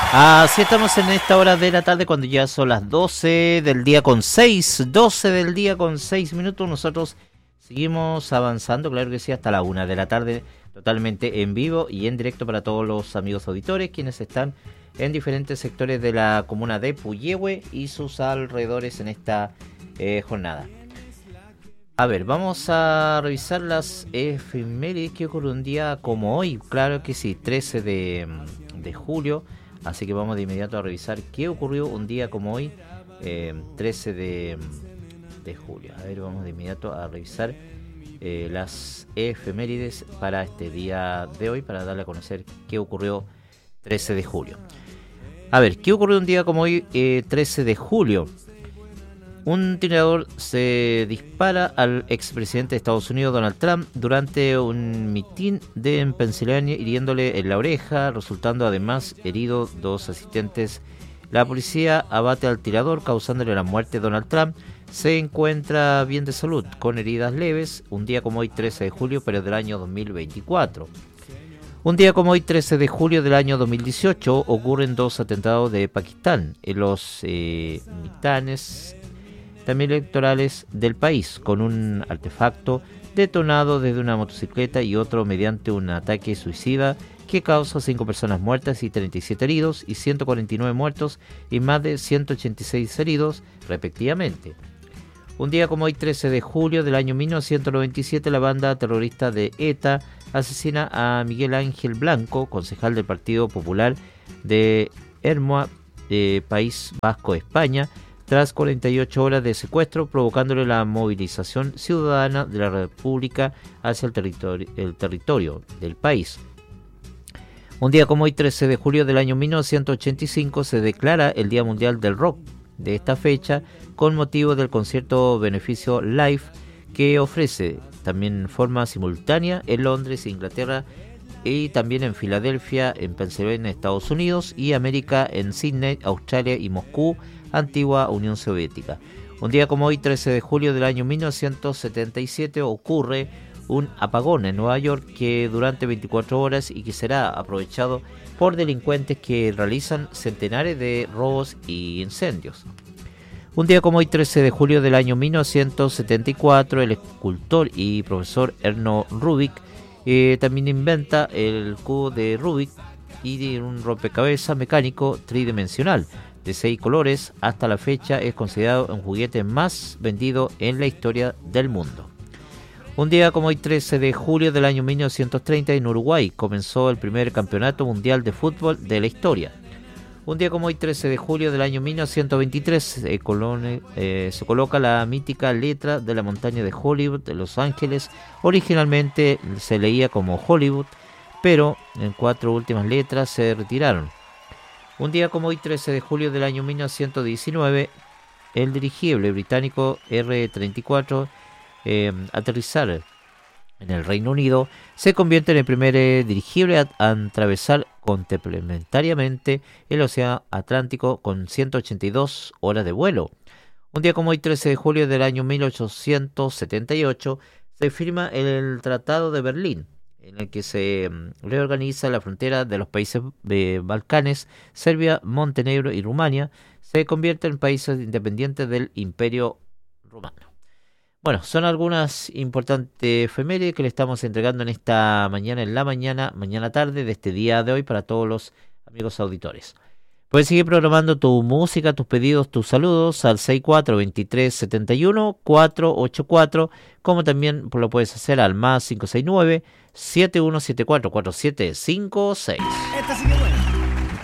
Así estamos en esta hora de la tarde cuando ya son las 12 del día con 6, 12 del día con 6 minutos. Nosotros seguimos avanzando, claro que sí, hasta la 1 de la tarde, totalmente en vivo y en directo para todos los amigos auditores, quienes están en diferentes sectores de la comuna de Puyehue y sus alrededores en esta jornada. A ver, vamos a revisar las efemérides que ocurre un día como hoy, claro que sí, 13 de julio. Así que vamos de inmediato a revisar qué ocurrió un día como hoy, 13 de julio. A ver, vamos de inmediato a revisar las efemérides para este día de hoy, para darle a conocer qué ocurrió 13 de julio. A ver, ¿qué ocurrió un día como hoy, 13 de julio? Un tirador se dispara al expresidente de Estados Unidos, Donald Trump, durante un mitin en Pensilvania, hiriéndole en la oreja, resultando además heridos 2 asistentes. La policía abate al tirador, causándole la muerte. Donald Trump se encuentra bien de salud, con heridas leves, un día como hoy, 13 de julio, pero del año 2024. Un día como hoy, 13 de julio del año 2018, ocurren 2 atentados de Pakistán en los mitanes también electorales del país, con un artefacto detonado desde una motocicleta y otro mediante un ataque suicida que causa 5 personas muertas y 37 heridos y 149 muertos y más de 186 heridos respectivamente. Un día como hoy, 13 de julio del año 1997, la banda terrorista de ETA asesina a Miguel Ángel Blanco, concejal del Partido Popular de Ermua, País Vasco, España, tras 48 horas de secuestro, provocándole la movilización ciudadana de la República hacia el territorio del país. Un día como hoy, 13 de julio del año 1985, se declara el Día Mundial del Rock. De esta fecha, con motivo del concierto beneficio Live, que ofrece también en forma simultánea en Londres, Inglaterra, y también en Filadelfia, en Pensilvania, Estados Unidos, y América en Sydney, Australia y Moscú, antigua Unión Soviética. Un día como hoy, 13 de julio del año 1977, ocurre un apagón en Nueva York que durante 24 horas y que será aprovechado por delincuentes que realizan centenares de robos y incendios. Un día como hoy, 13 de julio del año 1974, el escultor y profesor Erno Rubik también inventa el cubo de Rubik y un rompecabezas mecánico tridimensional de 6 colores. Hasta la fecha es considerado un juguete más vendido en la historia del mundo. Un día como hoy, 13 de julio del año 1930, en Uruguay comenzó el primer campeonato mundial de fútbol de la historia. Un día como hoy, 13 de julio del año 1923, se coloca la mítica letra de la montaña de Hollywood de Los Ángeles. Originalmente se leía como Hollywood, pero en 4 últimas letras se retiraron. Un día como hoy, 13 de julio del año 1919, el dirigible británico R-34 aterrizar en el Reino Unido se convierte en el primer dirigible a atravesar complementariamente el Océano Atlántico con 182 horas de vuelo. Un día como hoy, 13 de julio del año 1878, se firma el Tratado de Berlín, en el que se reorganiza la frontera de los países Balcanes. Serbia, Montenegro y Rumania se convierten en países independientes del Imperio Romano. Bueno, son algunas importantes efemérides que le estamos entregando en esta mañana, mañana tarde de este día de hoy para todos los amigos auditores. Puedes seguir programando tu música, tus pedidos, tus saludos al 64-23-71-484, como también lo puedes hacer al más 569-7174-4756. Esta sí que buena.